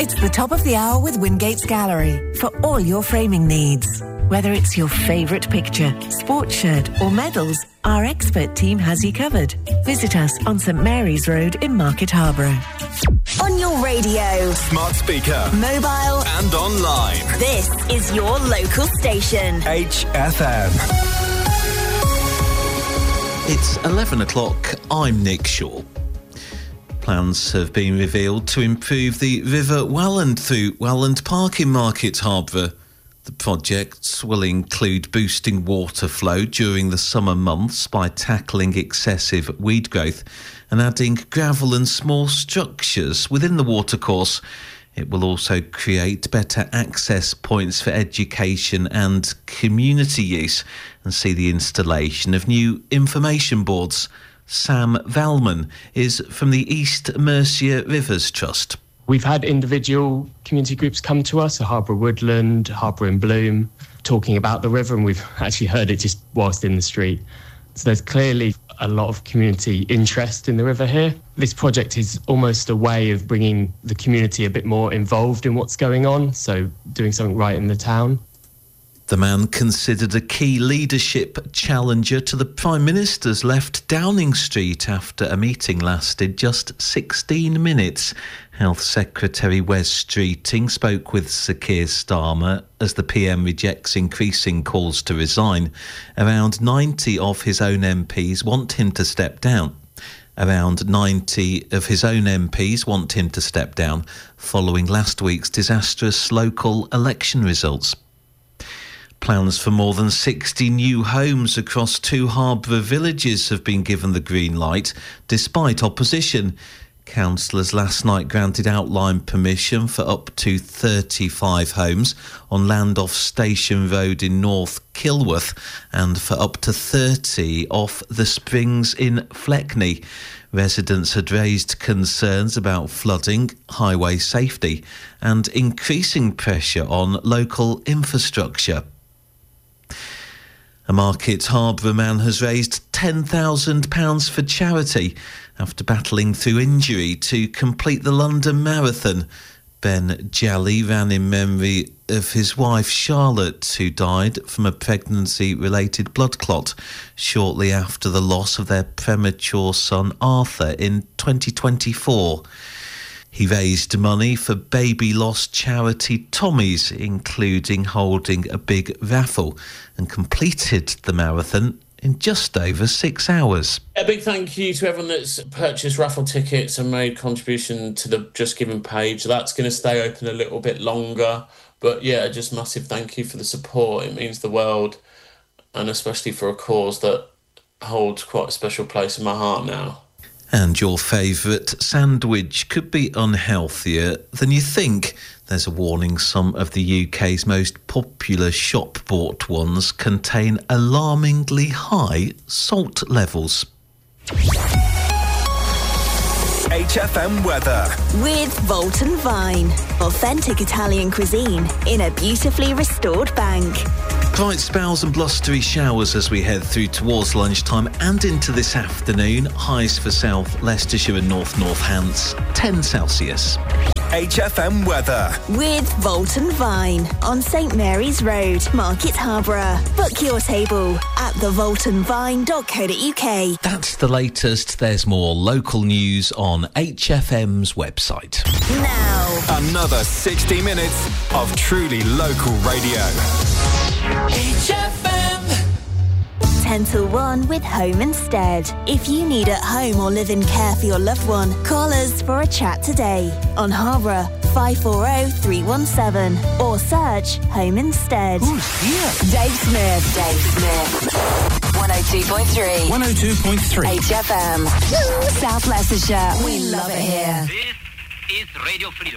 It's the top of the hour with Wingate's Gallery for all your framing needs. Whether it's your favourite picture, sports shirt or medals, our expert team has you covered. Visit us on St Mary's Road in Market Harborough. On your radio, smart speaker, mobile and online. This is your local station. HFM. It's 11 o'clock. I'm Nick Shaw. Plans have been revealed to improve the River Welland through Welland Park in Market Harborough. The projects will include boosting water flow during the summer months by tackling excessive weed growth and adding gravel and small structures within the watercourse. It will also create better access points for education and community use and see the installation of new information boards. Sam Valman is from the East Mercia Rivers Trust. We've had individual community groups come to us, Harborough Woodland, Harborough in Bloom, talking about the river, and we've actually heard it just whilst in the street. So there's clearly a lot of community interest in the river here. This project is almost a way of bringing the community a bit more involved in what's going on, so doing something right in the town. The man considered a key leadership challenger to the Prime Minister's left Downing Street after a meeting lasted just 16 minutes. Health Secretary Wes Streeting spoke with Sir Keir Starmer as the PM rejects increasing calls to resign. Around 90 of his own MPs want him to step down. Around 90 of his own MPs want him to step down following last week's disastrous local election results. Plans for more than 60 new homes across 2 Harborough villages have been given the green light, despite opposition. Councillors last night granted outline permission for up to 35 homes on land off Station Road in North Kilworth and for up to 30 off the Springs in Fleckney. Residents had raised concerns about flooding, highway safety and increasing pressure on local infrastructure. A Market Harborough man has raised £10,000 for charity after battling through injury to complete the London Marathon. Ben Jally ran in memory of his wife Charlotte, who died from a pregnancy-related blood clot shortly after the loss of their premature son Arthur in 2024. He raised money for baby loss charity Tommy's, including holding a big raffle, and completed the marathon in just over 6 hours. A big thank you to everyone that's purchased raffle tickets and made contribution to the Just Giving page. That's going to stay open a little bit longer. But yeah, just massive thank you for the support. It means the world, and especially for a cause that holds quite a special place in my heart now. And your favourite sandwich could be unhealthier than you think. There's a warning some of the UK's most popular shop-bought ones contain alarmingly high salt levels. HFM weather. With Volton Vine. Authentic Italian cuisine in a beautifully restored bank. Bright spells and blustery showers as we head through towards lunchtime and into this afternoon. Highs for South Leicestershire and North Northants, 10 Celsius. HFM weather. With Volton Vine on St Mary's Road, Market Harborough. Book your table at thevoltonvine.co.uk. That's the latest. There's more local news on HFM's website. Now, another 60 minutes of truly local radio. HFM 10 till 1 with Home Instead. If you need at-home or live-in care for your loved one, call us for a chat today on Harborough 540-317 or search Home Instead. Who's here? Dave Smith. 102.3. 102.3. HFM. South Leicestershire. We love it here. This is Radio Freedom.